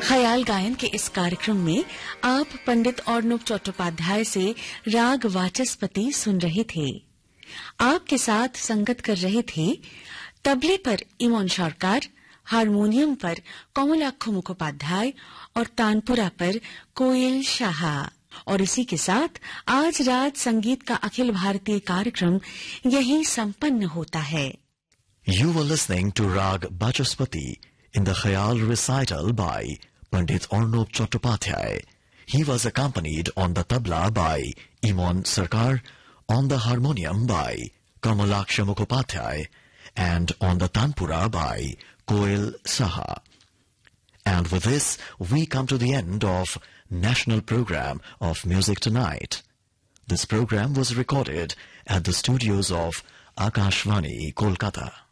ख्याल गायन के इस कार्यक्रम में आप पंडित अर्णव चट्टोपाध्याय से राग वाचस्पति सुन रहे थे। आपके साथ संगत कर रहे थे तबले पर इमोन सरकार, हारमोनियम पर कमलाक्ष मुखोपाध्याय और तानपुरा पर कोयल शाह। और इसी के साथ आज रात संगीत का अखिल भारतीय कार्यक्रम यहीं संपन्न होता है। You were listening to Rag Vachaspati in the Khayal recital by Pandit Arnob Chattopadhyay. He was accompanied on the tabla by Imon Sarkar, on the harmonium by Kamalaksha Mukhopadhyay, and on the tanpura by Koel Saha. And with this, we come to the end of National Program of Music Tonight. This program was recorded at the studios of Akashvani, Kolkata.